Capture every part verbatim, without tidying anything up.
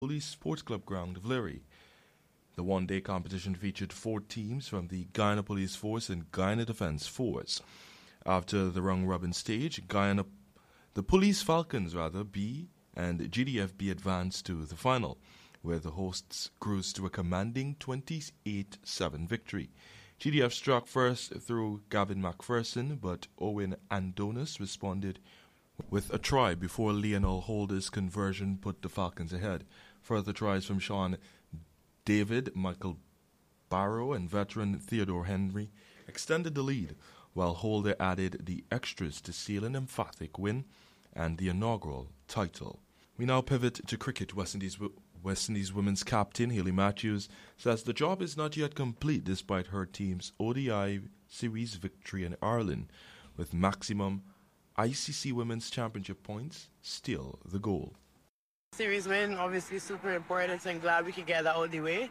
Police Sports Club ground of Leary. The one-day competition featured four teams from the Guyana Police Force and Guyana Defence Force. After the round-robin stage, Guyana, the Police Falcons rather B and G D F B advanced to the final, where the hosts cruised to a commanding twenty-eight seven victory. G D F struck first through Gavin McPherson, but Owen Andonis responded with a try before Lionel Holder's conversion put the Falcons ahead. Further tries from Sean David, Michael Barrow, and veteran Theodore Henry extended the lead, while Holder added the extras to seal an emphatic win and the inaugural title. We now pivot to cricket. West Indies, West Indies women's captain Hayley Matthews says the job is not yet complete despite her team's O D I series victory in Ireland, with maximum I C C Women's Championship points still the goal. Series win, obviously super important, and glad we could get that out of the way.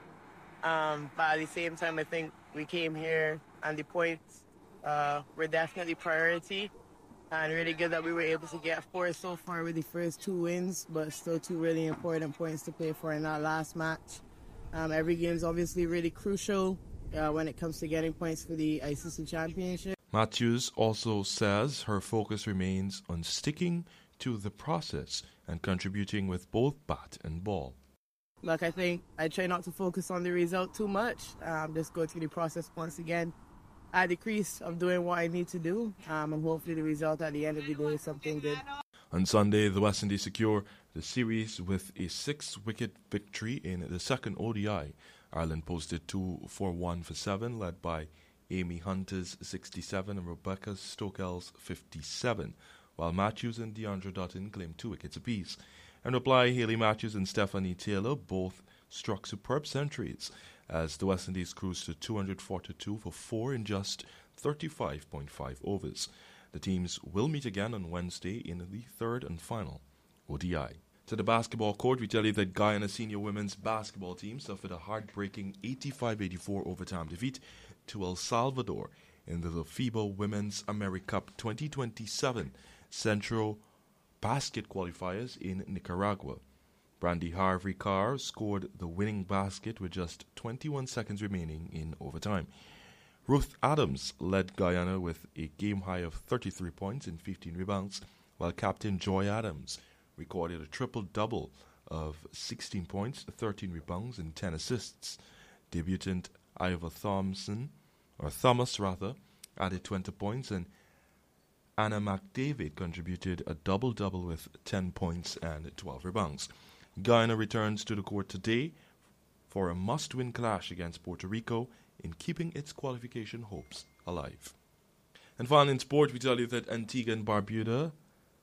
Um, but at the same time, I think we came here and the points uh, were definitely priority. And really good that we were able to get four so far with the first two wins, but still two really important points to play for in that last match. Um, every game is obviously really crucial uh, when it comes to getting points for the I C C Championship. Matthews also says her focus remains on sticking to the process and contributing with both bat and ball. Look, I think I try not to focus on the result too much. Um, just go through the process once again at the crease of doing what I need to do, um, and hopefully the result at the end of the day is something good. On Sunday, the West Indies secure the series with a six-wicket victory in the second O D I. Ireland posted two for one for seven, led by Amy Hunter's sixty-seven and Rebecca Stokel's fifty-seven, while Matthews and Deandra Dutton claimed two wickets apiece. In reply, Hayley Matthews and Stephanie Taylor both struck superb centuries as the West Indies cruised to two hundred forty-two for four in just thirty-five point five overs. The teams will meet again on Wednesday in the third and final O D I. To the basketball court, we tell you that Guyana senior women's basketball team suffered a heartbreaking eighty-five eighty-four overtime defeat to El Salvador in the FIBA Women's AmeriCup twenty twenty-seven Central Basket Qualifiers in Nicaragua. Brandy Harvey Carr scored the winning basket with just twenty-one seconds remaining in overtime. Ruth Adams led Guyana with a game-high of thirty-three points and fifteen rebounds, while Captain Joy Adams recorded a triple-double of sixteen points, thirteen rebounds, and ten assists. Debutant Ivor Thompson, or Thomas rather, added twenty points, and Anna McDavid contributed a double-double with ten points and twelve rebounds. Guyana returns to the court today for a must-win clash against Puerto Rico in keeping its qualification hopes alive. And finally in sport, we tell you that Antigua and Barbuda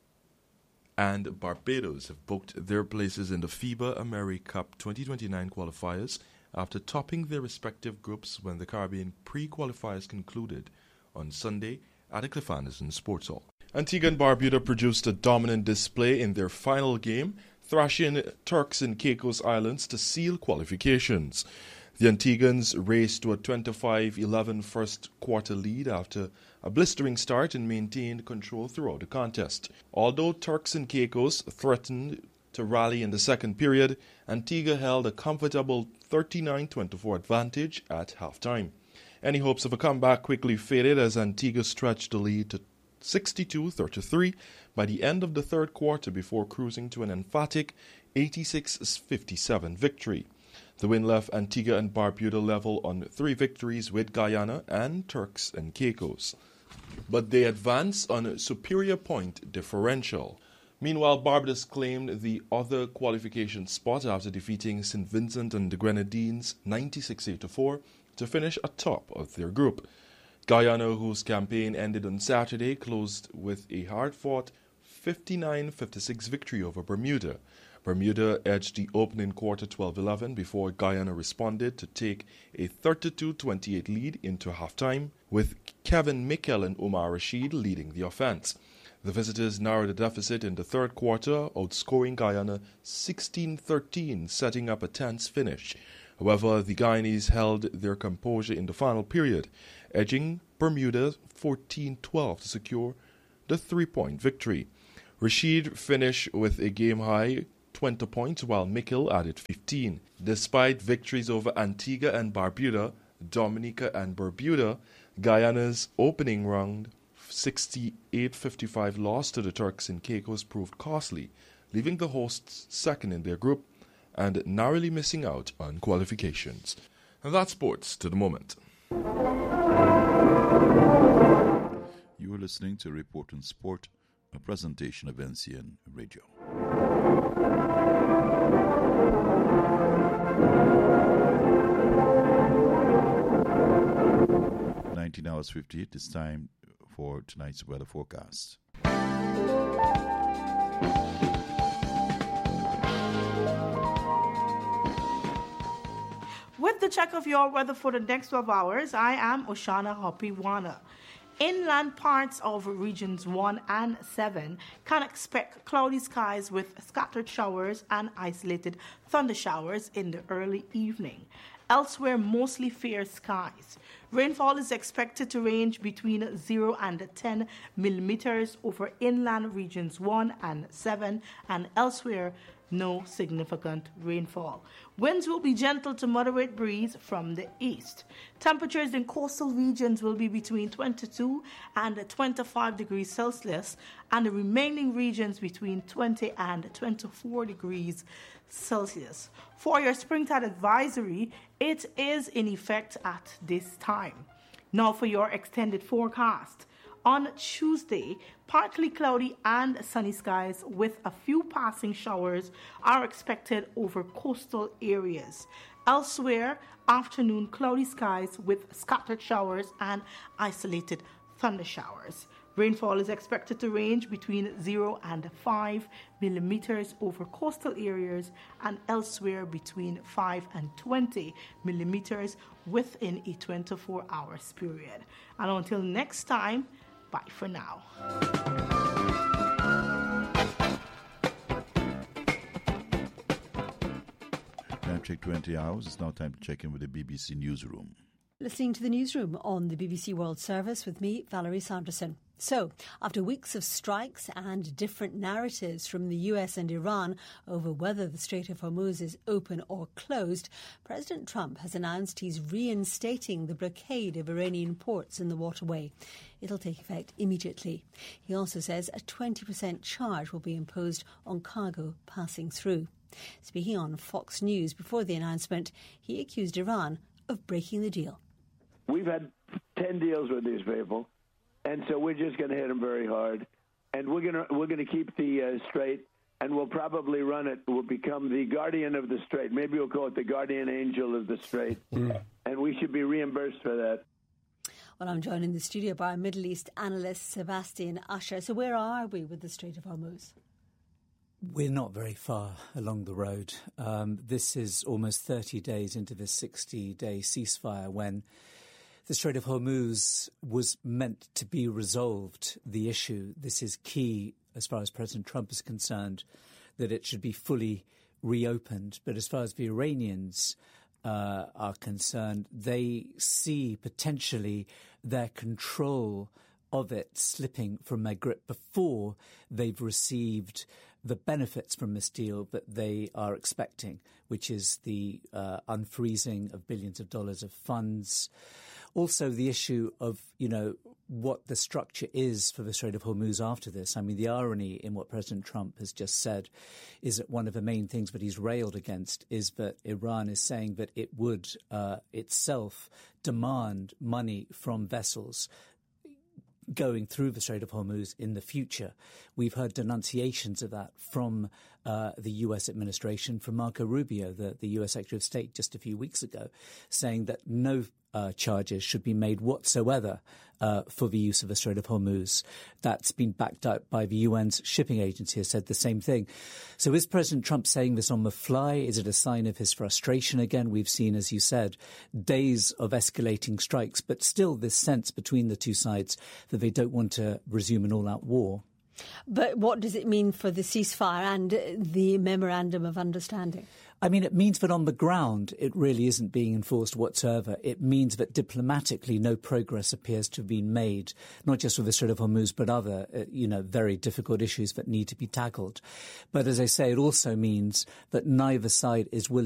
and Barbados have booked their places in the FIBA AmeriCup twenty twenty-nine qualifiers after topping their respective groups when the Caribbean pre-qualifiers concluded on Sunday at the Cliff Anderson Sports Hall. Antigua and Barbuda produced a dominant display in their final game, thrashing Turks and Caicos Islands to seal qualifications. The Antiguans raced to a twenty-five eleven first quarter lead after a blistering start and maintained control throughout the contest. Although Turks and Caicos threatened to rally in the second period, Antigua held a comfortable thirty-nine twenty-four advantage at halftime. Any hopes of a comeback quickly faded as Antigua stretched the lead to sixty-two thirty-three by the end of the third quarter before cruising to an emphatic eighty-six fifty-seven victory. The win left Antigua and Barbuda level on three victories with Guyana and Turks and Caicos, but they advance on a superior point differential. Meanwhile, Barbados claimed the other qualification spot after defeating Saint Vincent and the Grenadines ninety-six eighty-four to finish atop of their group. Guyana, whose campaign ended on Saturday, closed with a hard-fought fifty-nine fifty-six victory over Bermuda. Bermuda edged the opening quarter twelve eleven before Guyana responded to take a thirty-two twenty-eight lead into halftime, with Kevin Mikel and Omar Rashid leading the offense. The visitors narrowed the deficit in the third quarter, outscoring Guyana sixteen thirteen, setting up a tense finish. However, the Guyanese held their composure in the final period, edging Bermuda fourteen twelve to secure the three-point victory. Rashid finished with a game-high twenty points, while Mikel added fifteen. Despite victories over Antigua and Barbuda, Dominica and Bermuda, Guyana's opening round sixty-eight fifty-five loss to the Turks and Caicos proved costly, leaving the hosts second in their group and narrowly missing out on qualifications. And that's sports to the moment. You are listening to Report on Sport, a presentation of N C N Radio. nineteen hours fifty-eight, it's time for tonight's weather forecast. With the check of your weather for the next twelve hours, I am Oshana Hopiwana. Inland parts of regions one and seven can expect cloudy skies with scattered showers and isolated thunder showers in the early evening. Elsewhere, mostly fair skies. Rainfall is expected to range between zero and ten millimeters over inland regions one and seven, and elsewhere, no significant rainfall. Winds will be gentle to moderate breeze from the east. Temperatures in coastal regions will be between twenty-two and twenty-five degrees Celsius, and the remaining regions between twenty and twenty-four degrees Celsius. For your springtide advisory, it is in effect at this time. Now for your extended forecast. On Tuesday, partly cloudy and sunny skies with a few passing showers are expected over coastal areas. Elsewhere, afternoon cloudy skies with scattered showers and isolated thunder showers. Rainfall is expected to range between zero and five millimeters over coastal areas and elsewhere between five and twenty millimeters within a twenty-four hours period. And until next time, bye for now. Time check twenty hours. It's now time to check in with the B B C Newsroom. Listening to the newsroom on the B B C World Service with me, Valerie Sanderson. So, after weeks of strikes and different narratives from the U S and Iran over whether the Strait of Hormuz is open or closed, President Trump has announced he's reinstating the blockade of Iranian ports in the waterway. It'll take effect immediately. He also says a twenty percent charge will be imposed on cargo passing through. Speaking on Fox News before the announcement, he accused Iran of breaking the deal. We've had ten deals with these people, and so we're just going to hit them very hard. And we're going to we're going to keep the uh, strait, and we'll probably run it. We'll become the guardian of the strait. Maybe we'll call it the guardian angel of the strait, yeah. And we should be reimbursed for that. Well, I'm joined in the studio by our Middle East analyst, Sebastian Usher. So where are we with the Strait of Hormuz? We're not very far along the road. Um, this is almost thirty days into this sixty-day ceasefire when the Strait of Hormuz was meant to be resolved, the issue. This is key as far as President Trump is concerned, that it should be fully reopened. But as far as the Iranians uh, are concerned, they see potentially their control of it slipping from their grip before they've received the benefits from this deal that they are expecting, which is the uh, unfreezing of billions of dollars of funds. Also, the issue of, you know, what the structure is for the Strait of Hormuz after this. I mean, the irony in what President Trump has just said is that one of the main things that he's railed against is that Iran is saying that it would uh, itself demand money from vessels going through the Strait of Hormuz in the future. We've heard denunciations of that from uh, the U S administration, from Marco Rubio, the, the U S Secretary of State, just a few weeks ago, saying that no uh, charges should be made whatsoever uh, for the use of the Strait of Hormuz. That's been backed up by the U N's shipping agency, has said the same thing. So is President Trump saying this on the fly? Is it a sign of his frustration again? We've seen, as you said, days of escalating strikes, but still this sense between the two sides that they don't want to resume an all-out war. But what does it mean for the ceasefire and the Memorandum of Understanding? I mean, it means that on the ground, it really isn't being enforced whatsoever. It means that diplomatically, no progress appears to have been made, not just with the Strait of Hormuz, but other, uh, you know, very difficult issues that need to be tackled. But as I say, it also means that neither side is willing